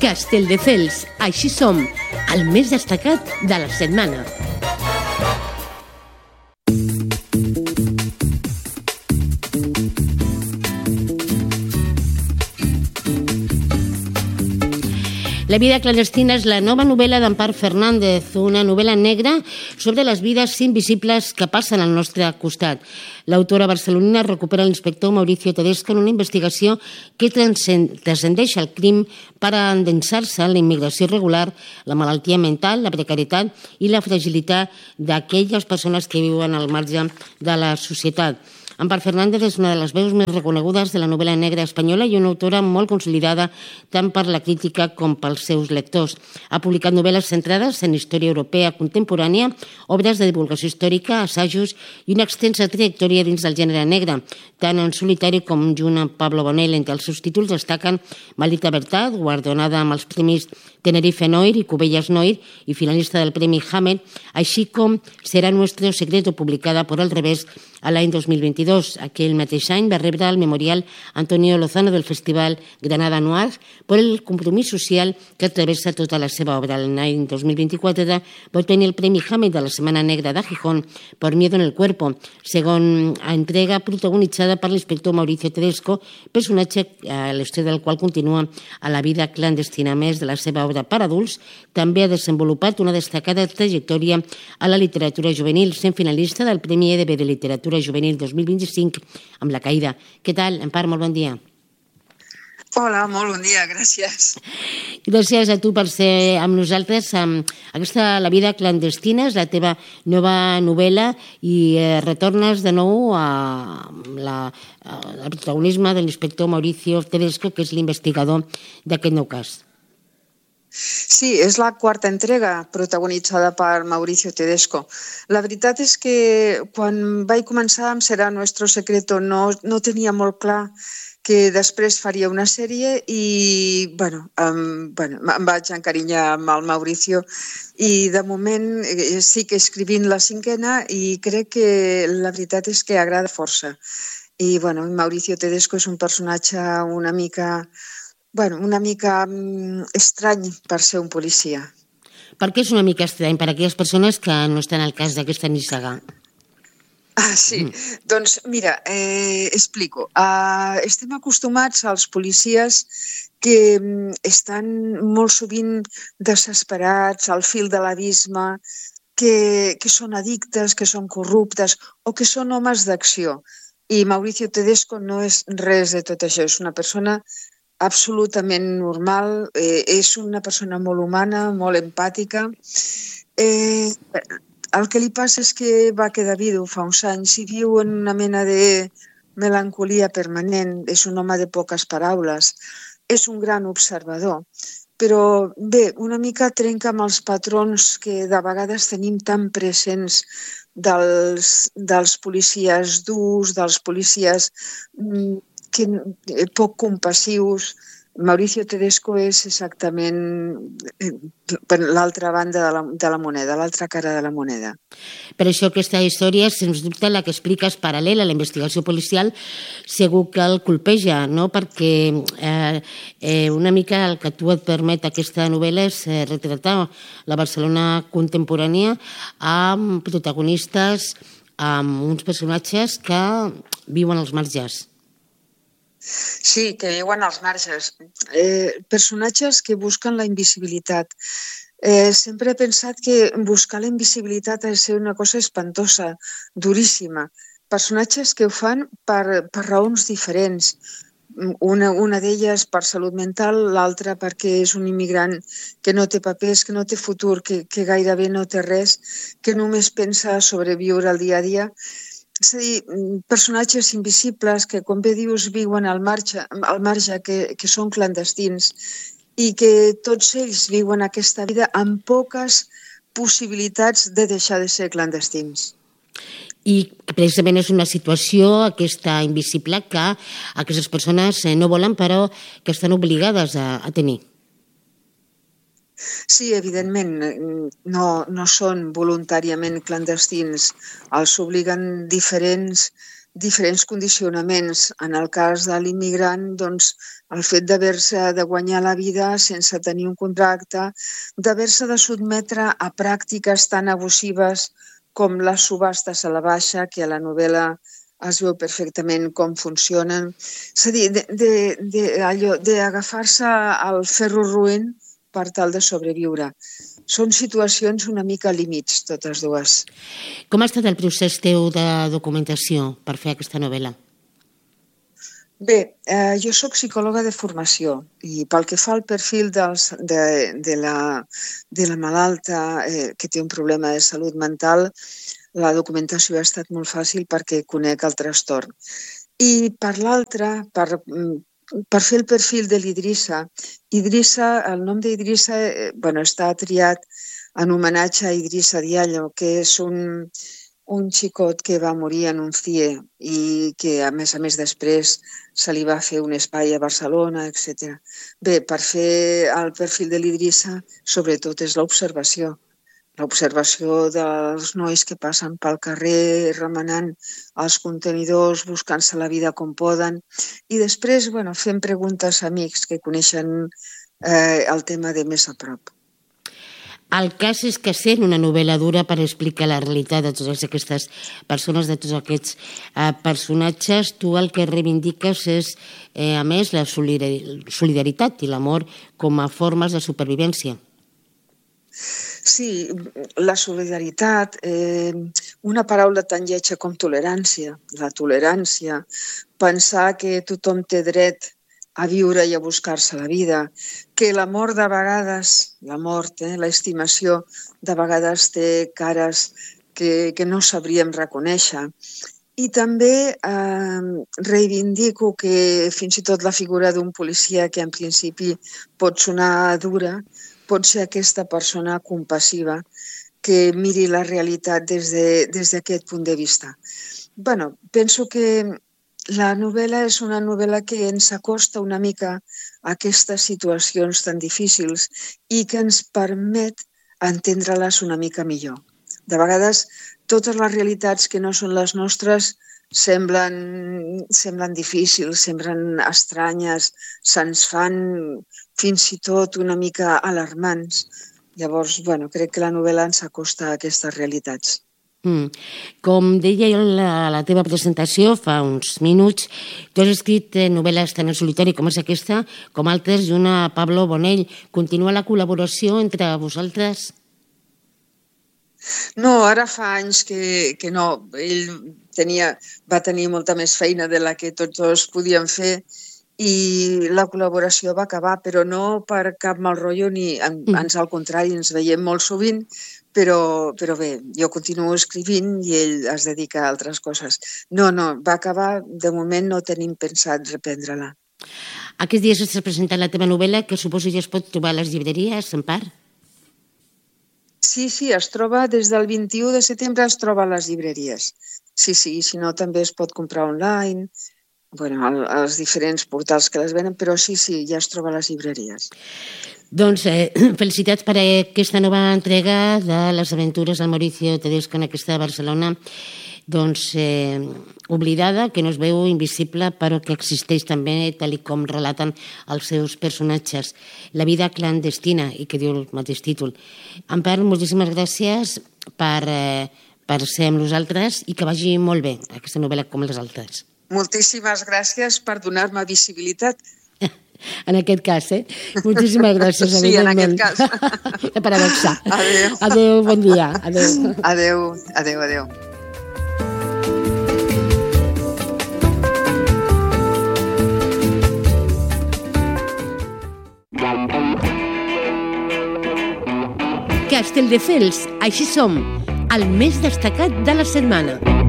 Castelldefels, així som, el més destacat de la setmana. La vida clandestina és la nova novel·la d'Empar Fernández, una novel·la negra sobre les vides invisibles que passen al nostre costat. L'autora barcelonina recupera l'inspector Mauricio Tedesco en una investigació que transcendeix el crim per a endinsar-se en la immigració irregular, la malaltia mental, la precarietat i la fragilitat d'aquelles persones que viuen al marge de la societat. Empar Fernández és una de les veus més reconegudes de la novel·la negra espanyola i una autora molt consolidada tant per la crítica com pels seus lectors. Ha publicat novel·les centrades en història europea contemporània, obres de divulgació històrica, assajos i una extensa trajectòria dins del gènere negre, tant en solitari com junt amb Pablo Bonell. Entre els seus títols destaquen Maldita Verdad, guardonada amb els premis Tenerife Noir i Cubelles Noir i finalista del Premi Hammett, així com Será Nuestro Secreto, publicada per El Revés a l'any 2022. Aquell mateix any va rebre el Memorial Antonio Lozano del Festival Granada Noir per el compromís social que travessa tota la seva obra. L'any 2024 va obtenir el Premi Hammett de la Setmana Negra de Gijón per Miedo en el Cuerpo, segon entrega protagonitzada per l'inspector Mauricio Tedesco, personatge a l'història del qual continua a la vida clandestina. A més de la seva obra per adults, també ha desenvolupat una destacada trajectòria a la literatura juvenil, sent finalista del Premi EDB de Literatura Juvenil 2025 amb La Caïda. Què tal, Empar? Molt bon dia. Hola, molt bon dia, gràcies. Gràcies a tu per ser amb nosaltres. Aquesta La vida clandestina és la teva nova novel·la i retornes de nou al protagonisme de l'inspector Mauricio Tedesco, que és l'investigador d'aquest nou cas. Sí, és la quarta entrega protagonitzada per Mauricio Tedesco. La veritat és que quan vaig començar amb Será Nuestro Secreto no tenia molt clar que després faria una sèrie i em vaig encarinyar amb el Mauricio i de moment sí que escrivint la cinquena i crec que la veritat és que agrada força. I Mauricio Tedesco és un personatge una mica estrany per ser un policia. Per què és una mica estrany per a aquelles persones que no estan al cas d'aquesta nissaga? Sí. Doncs mira, explico. Estem acostumats als policies que estan molt sovint desesperats, al fil de l'abisme, que són addictes, que són corruptes o que són homes d'acció. I Mauricio Tedesco no és res de tot això, és una persona absolutament normal, és una persona molt humana, molt empàtica. El que li passa és que va quedar vidu fa uns anys i viu en una mena de melancolia permanent. És un home de poques paraules, és un gran observador, però bé, una mica trenca amb els patrons que de vegades tenim tan presents dels policies durs, dels policies poc compassius. Mauricio Tedesco és exactament l'altra banda de la moneda, l'altra cara de la moneda. Per això aquesta història, sens dubte, la que explica és paral·lela a la investigació policial, segur que el colpeja, no? Perquè una mica el que tu et permet aquesta novel·la és retratar la Barcelona contemporània amb protagonistes, amb uns personatges que viuen als marges. Sí, que viuen als marges. Personatges que busquen la invisibilitat. Sempre he pensat que buscar la invisibilitat ha de ser una cosa espantosa, duríssima. Personatges que ho fan per raons diferents. Una d'elles per salut mental, l'altra perquè és un immigrant que no té papers, que no té futur, que gairebé no té res, que només pensa sobreviure al dia a dia. És a dir, personatges invisibles que, com bé dius, viuen al marge, que són clandestins i que tots ells viuen aquesta vida amb poques possibilitats de deixar de ser clandestins. I precisament és una situació, aquesta invisible, que aquestes persones no volen però que estan obligades a tenir. Sí, evidentment, no són voluntàriament clandestins, els obliguen diferents diferents condicionaments. En el cas de l'immigrant, doncs, el fet d'haver-se de guanyar la vida sense tenir un contracte, d'haver-se de sotmetre a pràctiques tan abusives com les subhastes a la baixa, que a la novel·la es veu perfectament com funcionen. És a dir, d'agafar-se al ferro roent per tal de sobreviure. Són situacions una mica límits, totes dues. Com ha estat el procés teu de documentació per fer aquesta novel·la? Bé, jo soc psicòloga de formació i pel que fa al perfil de la malalta que té un problema de salut mental, la documentació ha estat molt fàcil perquè conec el trastorn. I per l'altra, per fer el perfil de l'Idrissa, el nom d'Idrissa està triat en homenatge a Idrissa Diallo, que és un xicot que va morir en un CIE i que, a més després, se li va fer un espai a Barcelona, etc. Bé, per fer el perfil de l'Idrissa, sobretot és l'observació dels nois que passen pel carrer remenant els contenidors, buscant-se la vida com poden, i després fent preguntes a amics que coneixen el tema de més a prop. El cas és que sent una novel·la dura per explicar la realitat de totes aquestes persones, de tots aquests personatges, tu el que reivindiques és, a més, la solidaritat i l'amor com a formes de supervivència. Sí, la solidaritat, una paraula tan lletja com tolerància, la tolerància, pensar que tothom té dret a viure i a buscar-se la vida, que l'amor de vegades, la mort, l'estimació, de vegades té cares que no sabríem reconèixer. I també reivindico que fins i tot la figura d'un policia, que en principi pot sonar dura, pot ser aquesta persona compassiva que miri la realitat des d'aquest punt de vista. Penso que la novel·la és una novel·la que ens acosta una mica a aquestes situacions tan difícils i que ens permet entendre-les una mica millor. De vegades, totes les realitats que no són les nostres semblen difícils, semblen estranyes, se'ns fan fins i tot una mica alarmants. Llavors, crec que la novel·la ens acosta a aquestes realitats. Com deia a la teva presentació fa uns minuts, tu has escrit novel·les tant en solitari com és aquesta, com altres, i una Pablo Bonell. Continua la col·laboració entre vosaltres? No, ara fa anys que no. Ell va tenir molta més feina de la que tots dos podíem fer i la col·laboració va acabar, però no per cap mal rotllo, ni ans al contrari, ens veiem molt sovint, però bé, jo continuo escrivint i ell es dedica a altres coses. No, va acabar, de moment no tenim pensat reprendre-la. Aquests dies estàs presentant la teva novel·la, que suposo ja es pot trobar a les llibreries, en part? Sí, es troba des del 21 de setembre, es troba a les llibreries. Sí, si no també es pot comprar online, als diferents portals que les venen, però sí, ja es troba a les llibreries. Doncs felicitats per aquesta nova entrega de les aventures del Mauricio Tedesco en aquesta Barcelona oblidada, que no es veu invisible, però que existeix també, tal com relaten els seus personatges. La vida clandestina, i que diu el mateix títol. Ampar, moltíssimes gràcies per ser amb nosaltres i que vagi molt bé aquesta novel·la com les altres. Moltíssimes gràcies per donar-me visibilitat. En aquest cas, Moltíssimes gràcies, evidentment. Sí, en aquest cas. La paradoxa. Adéu. Adéu, bon dia. Adéu. Castelldefels, així som, el més destacat de la setmana.